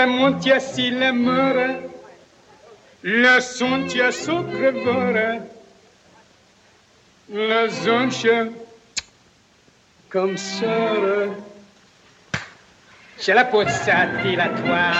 Montia si le mără, la suntia socră vără, la zonșă, comme sœur. Je la pozzati la tua.